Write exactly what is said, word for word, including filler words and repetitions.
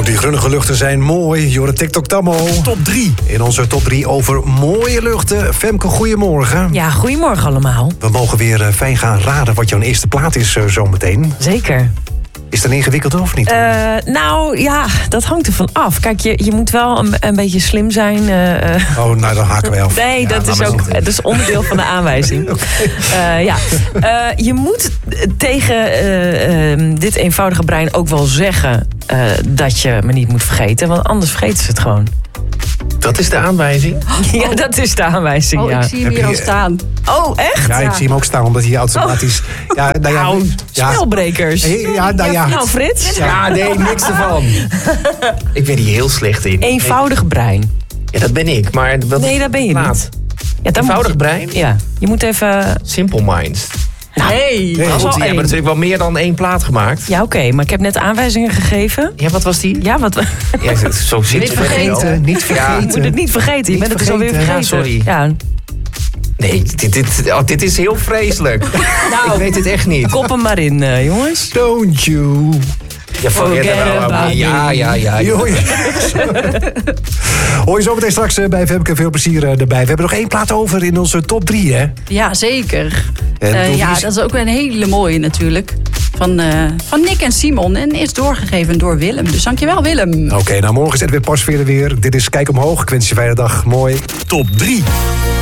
Ook die grunnige luchten zijn mooi. Jorde TikTok Tammo. Top drie. In onze top drie over mooie luchten. Femke, goedemorgen. Ja, goedemorgen allemaal. We mogen weer uh, fijn gaan raden wat jouw eerste plaat is uh, zometeen. Zeker. Is dat ingewikkeld of niet? Uh, nou ja, dat hangt ervan af. Kijk, je, je moet wel een, een beetje slim zijn. Uh, oh, nou dan haken wij af. Nee, ja, dat, is ook, dat is onderdeel van de aanwijzing. Okay. Uh, ja. uh, je moet tegen uh, uh, dit eenvoudige brein ook wel zeggen uh, dat je me niet moet vergeten. Want anders vergeten ze het gewoon. Dat is de aanwijzing? Ja, dat is de aanwijzing, oh, ja. ik zie hem hier al staan. Oh, echt? Ja, ik ja. zie hem ook staan, omdat hij automatisch... Oh. Ja, nou ja, nou, ja. spelbrekers. Ja, nou ja. Nou, Frits? Ja, nee, niks ervan. Ik ben hier heel slecht in. Eenvoudig brein. Ja, dat ben ik, maar... Wat nee, dat ben je laat. niet. Ja, Eenvoudig je, brein? Ja, je moet even... Simple Minds. Nou, nee, nee, goed, die hebben natuurlijk wel meer dan één plaat gemaakt. Ja, oké, okay, maar ik heb net aanwijzingen gegeven. Ja, wat was die? Ja, wat... Ja, zo zit niet vergeten, niet vergeten. Ja, je moet het niet vergeten, je niet bent het vergeten. dus alweer vergeten. Ja, sorry. Ja. Nee, dit, dit, oh, dit is heel vreselijk. Nou, ik weet het echt niet. Kop hem maar in, uh, jongens. Don't you... Ja, forget about ja, ja, ja. ja. Hoor je zo meteen straks bij Femke. Veel plezier erbij. We hebben nog één plaat over in onze top drie, hè? Ja, zeker. Uh, ja, dat is ook weer een hele mooie natuurlijk. Van, uh, van Nick en Simon. En is doorgegeven door Willem. Dus dankjewel, Willem. Oké, okay, nou morgen is Edwin Pasveer weer. Dit is Kijk Omhoog. Ik wens je fijne dag. Mooi. Top drie.